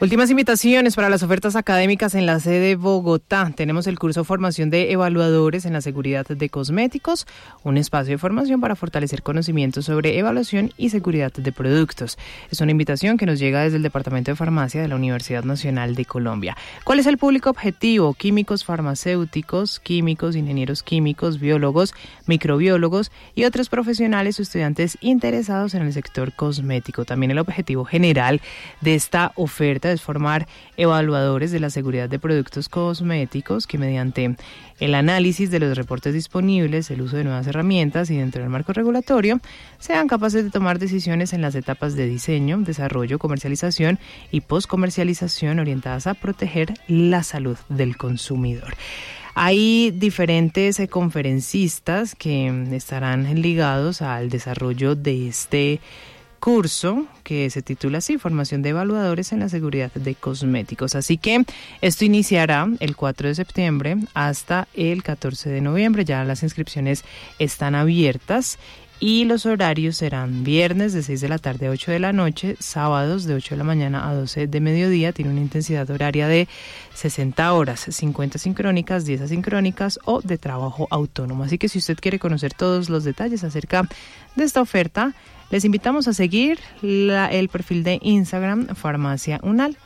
Últimas invitaciones para las ofertas académicas en la sede Bogotá. Tenemos el curso Formación de Evaluadores en la Seguridad de Cosméticos, un espacio de formación para fortalecer conocimientos sobre evaluación y seguridad de productos. Es una invitación que nos llega desde el Departamento de Farmacia de la Universidad Nacional de Colombia. ¿Cuál es el público objetivo? Químicos farmacéuticos, químicos, ingenieros químicos, biólogos, microbiólogos y otros profesionales o estudiantes interesados en el sector cosmético. También el objetivo general de esta oferta es formar evaluadores de la seguridad de productos cosméticos que mediante el análisis de los reportes disponibles, el uso de nuevas herramientas y dentro del marco regulatorio sean capaces de tomar decisiones en las etapas de diseño, desarrollo, comercialización y postcomercialización orientadas a proteger la salud del consumidor. Hay diferentes conferencistas que estarán ligados al desarrollo de este curso que se titula así, Formación de Evaluadores en la Seguridad de Cosméticos. Así que esto iniciará el 4 de septiembre hasta el 14 de noviembre. Ya las inscripciones están abiertas y los horarios serán viernes de 6 de la tarde a 8 de la noche, sábados de 8 de la mañana a 12 de mediodía. Tiene una intensidad horaria de 60 horas, 50 sincrónicas, 10 asincrónicas o de trabajo autónomo. Así que si usted quiere conocer todos los detalles acerca de esta oferta, les invitamos a seguir el perfil de Instagram Farmacia Unal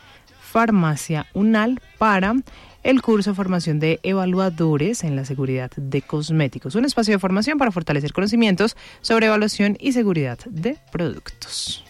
para el curso Formación de Evaluadores en la Seguridad de Cosméticos, un espacio de formación para fortalecer conocimientos sobre evaluación y seguridad de productos.